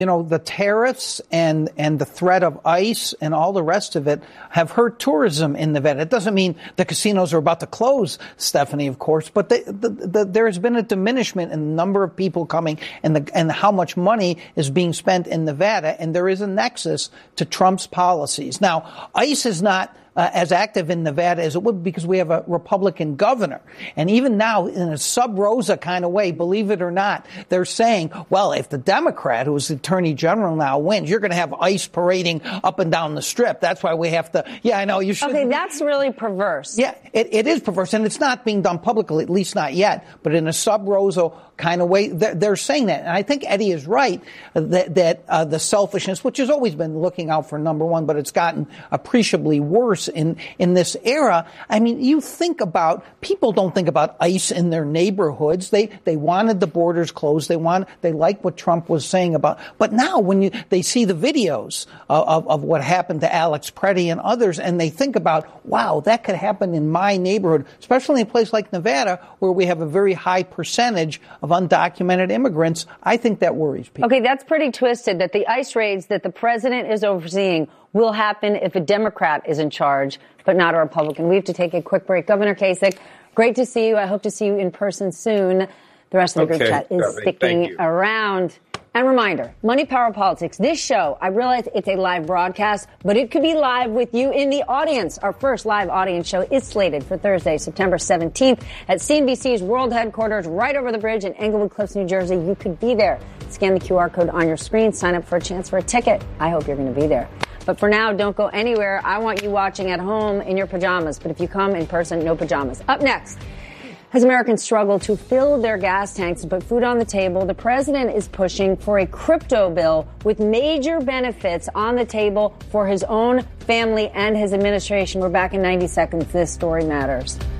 You know, the tariffs and the threat of ICE and all the rest of it have hurt tourism in Nevada. It doesn't mean the casinos are about to close, Stephanie, of course, but there has been a diminishment in the number of people coming and how much money is being spent in Nevada, and there is a nexus to Trump's policies. Now, ICE is not as active in Nevada as it would because we have a Republican governor. And even now, in a sub rosa kind of way, believe it or not, they're saying, well, if the Democrat, who is the attorney general now, wins, you're going to have ICE parading up and down the strip. That's why we have to. Yeah, I know you should. Okay, that's really perverse. Yeah, it is perverse. And it's not being done publicly, at least not yet. But in a sub rosa kind of way, they're saying that. And I think Eddie is right that the selfishness, which has always been looking out for number one, but it's gotten appreciably worse in this era. I mean, you think about, people don't think about ICE in their neighborhoods. They wanted the borders closed. They like what Trump was saying about, but now when they see the videos of what happened to Alex Preddy and others, and they think about, wow, that could happen in my neighborhood, especially in a place like Nevada, where we have a very high percentage of undocumented immigrants. I think that worries people. Okay, that's pretty twisted that the ICE raids that the president is overseeing will happen if a Democrat is in charge, but not a Republican. We have to take a quick break. Governor Kasich, great to see you. I hope to see you in person soon. The rest of the group chat is sticking around. And reminder, Money, Power, Politics. This show, I realize it's a live broadcast, but it could be live with you in the audience. Our first live audience show is slated for Thursday, September 17th at CNBC's world headquarters right over the bridge in Englewood Cliffs, New Jersey. You could be there. Scan the QR code on your screen. Sign up for a chance for a ticket. I hope you're going to be there. But for now, don't go anywhere. I want you watching at home in your pajamas. But if you come in person, no pajamas. Up next, as Americans struggle to fill their gas tanks and put food on the table, the president is pushing for a crypto bill with major benefits on the table for his own family and his administration. We're back in 90 seconds. This story matters.